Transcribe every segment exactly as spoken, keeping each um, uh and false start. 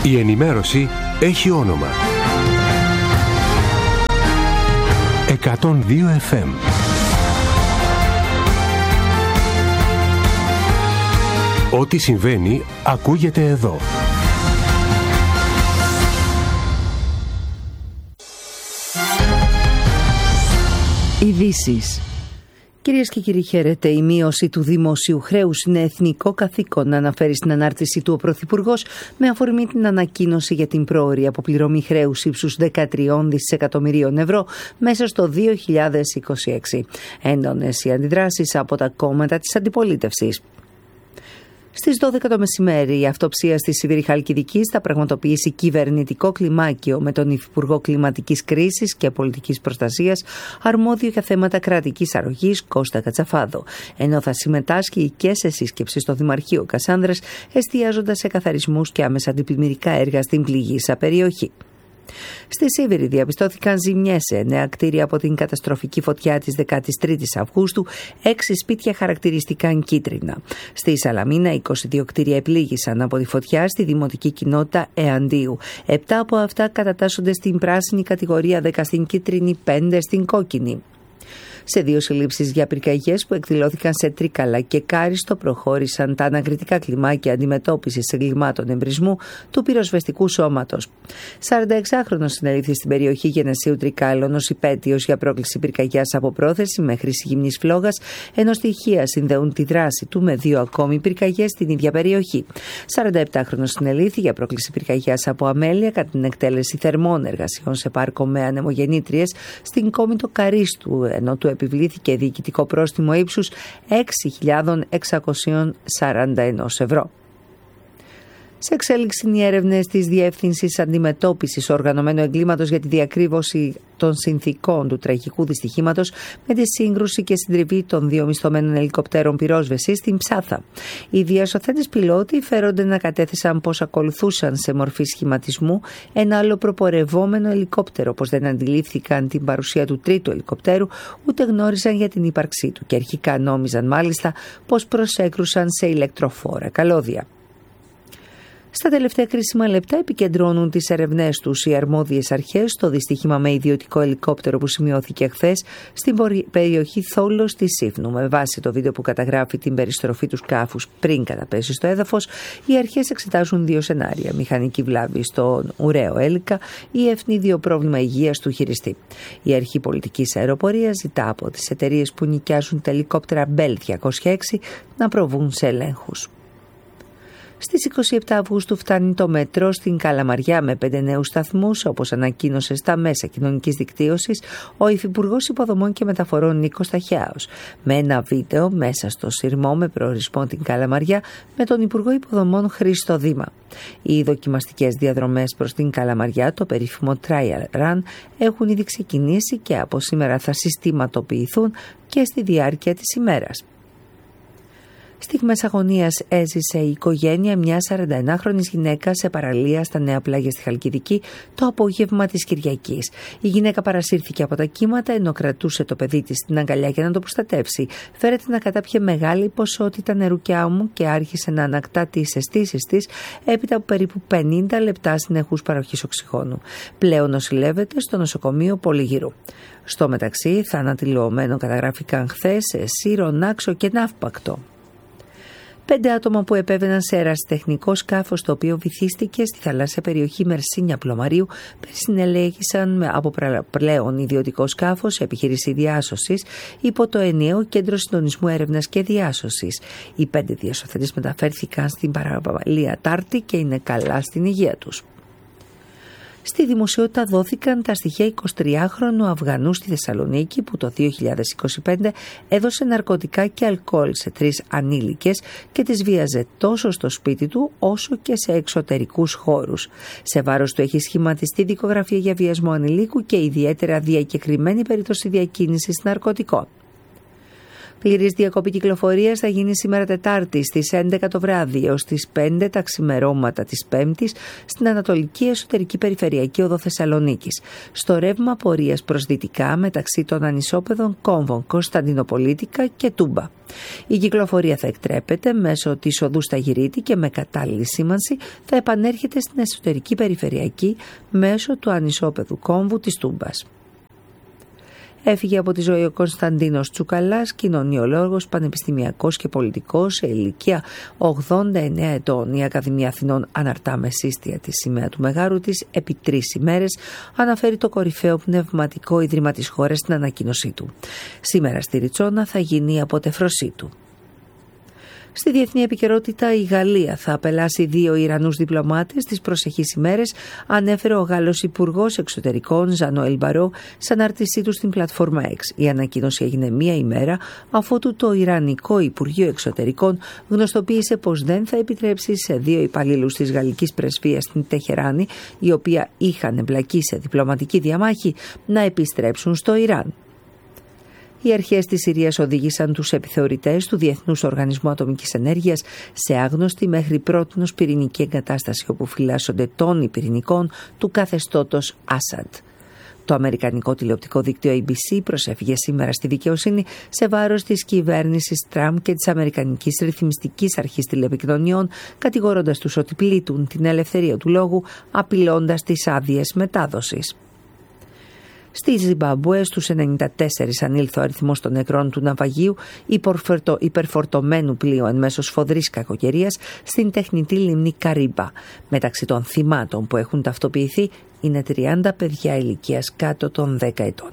Η ενημέρωση έχει όνομα. εκατόν δύο εφ εμ. Ό,τι συμβαίνει ακούγεται εδώ. Ειδήσεις. Κυρίες και κύριοι, χαίρετε. Η μείωση του δημοσίου χρέους είναι εθνικό καθήκον, αναφέρει στην ανάρτηση του ο Πρωθυπουργός με αφορμή την ανακοίνωση για την πρόωρη αποπληρωμή χρέους ύψους δεκατρία δισεκατομμυρίων ευρώ μέσα στο δύο χιλιάδες είκοσι έξι. Έντονες οι αντιδράσεις από τα κόμματα της αντιπολίτευσης. Στις δώδεκα το μεσημέρι, η αυτοψία στη Σιδηρή Χαλκιδικής θα πραγματοποιήσει κυβερνητικό κλιμάκιο με τον Υφυπουργό Κλιματικής Κρίσης και Πολιτικής Προστασίας, αρμόδιο για θέματα κρατικής αρρωγής, Κώστα Κατσαφάδο, ενώ θα συμμετάσχει και σε σύσκεψη στο Δημαρχείο Κασάνδρας, εστιάζοντας σε καθαρισμούς και άμεσα αντιπλημμυρικά έργα στην πληγήσα περιοχή. Στη Σίβηρη διαπιστώθηκαν ζημιές σε εννέα κτίρια από την καταστροφική φωτιά της δεκάτης τρίτης Αυγούστου, έξι σπίτια χαρακτηριστικά κίτρινα. Στη Σαλαμίνα, είκοσι δύο κτίρια επλήγησαν από τη φωτιά στη δημοτική κοινότητα Εαντίου. Επτά από αυτά κατατάσσονται στην πράσινη κατηγορία, δέκα στην κίτρινη, πέντε στην κόκκινη. Σε δύο συλλήψεις για πυρκαγιές που εκδηλώθηκαν σε Τρίκαλα και Κάριστο προχώρησαν τα ανακριτικά κλιμάκια αντιμετώπισης εγκλημάτων εμπρισμού του πυροσβεστικού σώματος. σαρανταεξάχρονος συνελήφθη στην περιοχή Γενεσίου Τρικάλων ως υπέτειος για πρόκληση πυρκαγιάς από πρόθεση με χρήση γυμνής φλόγας, ενώ στοιχεία συνδέουν τη δράση του με δύο ακόμη πυρκαγιές στην ίδια περιοχή. σαρανταεπτάχρονος συνελήφθη για πρόκληση πυρκαγιάς από αμέλεια κατά την εκτέλεση θερμών εργασιών σε πάρκο με ανεμογεννήτριες στην Κόμητο Καρίστου, ενώ του επιβλήθηκε διοικητικό πρόστιμο ύψους έξι χιλιάδες εξακόσια σαράντα ένα ευρώ. Σε εξέλιξη είναι οι έρευνες της Διεύθυνσης Αντιμετώπισης Οργανωμένου Εγκλήματος για τη διακρύβωση των συνθηκών του τραγικού δυστυχήματος με τη σύγκρουση και συντριβή των δύο μισθωμένων ελικοπτέρων πυρόσβεσης στην Ψάθα. Οι διασωθέντες πιλότοι φέρονται να κατέθεσαν πως ακολουθούσαν σε μορφή σχηματισμού ένα άλλο προπορευόμενο ελικόπτερο, πως δεν αντιλήφθηκαν την παρουσία του τρίτου ελικοπτέρου, ούτε γνώριζαν για την ύπαρξή του και αρχικά νόμιζαν μάλιστα πως προσέκρουσαν σε ηλεκτροφόρα καλώδια. Στα τελευταία κρίσιμα λεπτά επικεντρώνουν τις ερευνές τους οι αρμόδιες αρχές στο δυστύχημα με ιδιωτικό ελικόπτερο που σημειώθηκε χθες στην περιοχή Θόλος της Σύφνου. Με βάση το βίντεο που καταγράφει την περιστροφή του σκάφους πριν καταπέσει στο έδαφος, οι αρχές εξετάζουν δύο σενάρια: μηχανική βλάβη στον ουραίο έλικα ή ευνίδιο πρόβλημα υγείας του χειριστή. Η Αρχή Πολιτικής Αεροπορίας ζητά από τις εταιρείες που νοικιάζουν τα ελικόπτερα Μπέλ διακόσια έξι να προβούν σε ελέγχους. Στις είκοσι επτά Αυγούστου φτάνει το μετρό στην Καλαμαριά με πέντε νέους σταθμούς, όπως ανακοίνωσε στα μέσα κοινωνικής δικτύωσης ο Υφυπουργός Υποδομών και Μεταφορών Νίκος Ταχιάος, με ένα βίντεο μέσα στο σειρμό με προορισμό την Καλαμαριά με τον Υπουργό Υποδομών Χρήστο Δήμα. Οι δοκιμαστικές διαδρομές προς την Καλαμαριά, το περίφημο Trial Run, έχουν ήδη ξεκινήσει και από σήμερα θα συστηματοποιηθούν και στη διάρκεια της ημέρας. Στιγμές αγωνίας έζησε η οικογένεια μιας σαρανταενάχρονης γυναίκας σε παραλία στα Νέα Πλάγια στη Χαλκιδική το απόγευμα της Κυριακής. Η γυναίκα παρασύρθηκε από τα κύματα ενώ κρατούσε το παιδί της στην αγκαλιά για να το προστατεύσει. Φέρεται να κατάπιε μεγάλη ποσότητα νερού και άμμου και άρχισε να ανακτά τις αισθήσεις της έπειτα από περίπου πενήντα λεπτά συνεχούς παροχής οξυγόνου. Πλέον νοσηλεύεται στο νοσοκομείο Πολυγύρου. Στο μεταξύ, θάνατοι λεωμένων καταγράφηκαν χθες σε Σύρο, Νάξο και Ναύπακτο. Πέντε άτομα που επέβαιναν σε ερασιτεχνικό σκάφος το οποίο βυθίστηκε στη θαλάσσια περιοχή Μερσίνια Πλωμαρίου συνελέγησαν από πλέον ιδιωτικό σκάφος σε επιχείρηση διάσωσης υπό το ενιαίο Κέντρο Συντονισμού Έρευνας και Διάσωσης. Οι πέντε διασωθέντες μεταφέρθηκαν στην παραλία Τάρτη και είναι καλά στην υγεία τους. Στη δημοσιότητα δόθηκαν τα στοιχεία εικοσιτριάχρονου Αφγανού στη Θεσσαλονίκη που το δύο χιλιάδες είκοσι πέντε έδωσε ναρκωτικά και αλκοόλ σε τρεις ανήλικες και τις βίαζε τόσο στο σπίτι του όσο και σε εξωτερικούς χώρους. Σε βάρος του έχει σχηματιστεί δικογραφία για βιασμό ανηλίκου και ιδιαίτερα διακεκριμένη περίπτωση διακίνησης ναρκωτικών. Πληρής διακοπή κυκλοφορίας θα γίνει σήμερα Τετάρτη στις έντεκα το βράδυ έως τις πέντε τα ξημερώματα της Πέμπτης στην Ανατολική Εσωτερική Περιφερειακή Οδό Θεσσαλονίκης, στο ρεύμα πορείας προς δυτικά μεταξύ των ανισόπεδων κόμβων Κωνσταντινοπολίτικα και Τούμπα. Η κυκλοφορία θα εκτρέπεται μέσω της οδού Σταγυρίτη και με κατάλληλη σήμανση θα επανέρχεται στην Εσωτερική Περιφερειακή μέσω του ανισόπεδου κόμβου της Τούμπας. Έφυγε από τη ζωή ο Κωνσταντίνος Τσουκαλάς, κοινωνιολόγος, πανεπιστημιακός και πολιτικός, σε ηλικία ογδόντα εννέα ετών. Η Ακαδημία Αθηνών αναρτά με σύστια τη σημαία του μεγάρου της επί τρεις ημέρες, αναφέρει το κορυφαίο πνευματικό ίδρυμα της χώρας στην ανακοίνωσή του. Σήμερα στη Ριτσόνα θα γίνει η αποτεφρωσή του. Στη διεθνή επικαιρότητα, η Γαλλία θα απελάσει δύο Ιρανούς διπλωμάτες τις προσεχείς ημέρες, ανέφερε ο Γάλλος Υπουργός Εξωτερικών Ζανοέλ Μπαρό σε ανάρτησή του στην πλατφόρμα X. Η ανακοίνωση έγινε μία ημέρα αφότου το Ιρανικό Υπουργείο Εξωτερικών γνωστοποίησε πως δεν θα επιτρέψει σε δύο υπαλλήλους της γαλλικής πρεσβείας στην Τεχεράνη, οι οποίοι είχαν εμπλακεί σε διπλωματική διαμάχη, να επιστρέψουν στο Ιράν. Οι αρχές της Συρίας οδήγησαν τους επιθεωρητές του Διεθνούς Οργανισμού Ατομικής Ενέργειας σε άγνωστη μέχρι πρότινος πυρηνική εγκατάσταση όπου φυλάσσονται τόνοι πυρηνικών του καθεστώτος Άσαντ. Το αμερικανικό τηλεοπτικό δίκτυο έι μπι σι προσέφυγε σήμερα στη δικαιοσύνη σε βάρος της κυβέρνησης Τραμπ και της Αμερικανικής Ρυθμιστικής Αρχής Τηλεπικοινωνιών, κατηγορώντας τους ότι πλήττουν την ελευθερία του λόγου, απειλώντας τις άδειες μετάδοσης. Στη Ζιμπάμπουε στους ενενήντα τέσσερα ανήλθε ο αριθμός των νεκρών του ναυαγίου υπερφορτωμένου πλοίου εν μέσω σφοδρής κακοκαιρίας στην τεχνητή λίμνη Καρίμπα. Μεταξύ των θυμάτων που έχουν ταυτοποιηθεί είναι τριάντα παιδιά ηλικίας κάτω των δέκα ετών.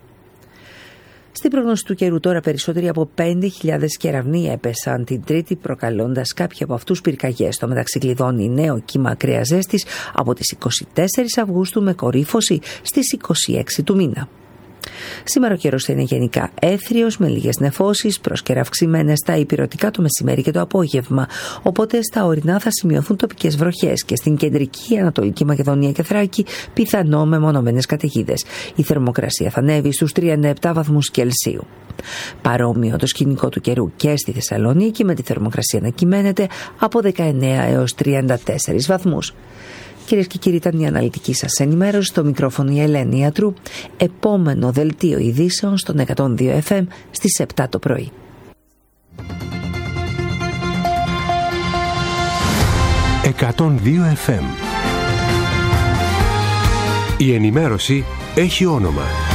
Στην πρόγνωση του καιρού τώρα, περισσότεροι από πέντε χιλιάδες κεραυνοί έπεσαν την Τρίτη, προκαλώντας κάποιοι από αυτούς πυρκαγιές. Στο μεταξύ κλειδώνει νέο κύμα ακραίας ζέστης από τις είκοσι τέσσερις Αυγούστου με κορύφωση στις είκοσι έξι του μήνα. Σήμερα ο καιρός θα είναι γενικά έθριος με λίγες νεφώσεις, προσκέρα αυξημένες στα ηπειρωτικά το μεσημέρι και το απόγευμα. Οπότε στα ορεινά θα σημειωθούν τοπικές βροχές και στην κεντρική Ανατολική Μακεδονία και Θράκη πιθανό μεμονωμένες καταιγίδες. Η θερμοκρασία θα ανέβει στους τριάντα επτά βαθμούς Κελσίου. Παρόμοιο το σκηνικό του καιρού και στη Θεσσαλονίκη, με τη θερμοκρασία να κυμαίνεται από δεκαεννέα έως τριάντα τέσσερις βαθμούς. Κυρίες και κύριοι, ήταν η αναλυτική σας ενημέρωση. Στο μικρόφωνο η Ελένη Ιατρού. Επόμενο δελτίο ειδήσεων στον εκατόν δύο εφ εμ στις επτά το πρωί. εκατόν δύο εφ εμ. Η ενημέρωση έχει όνομα.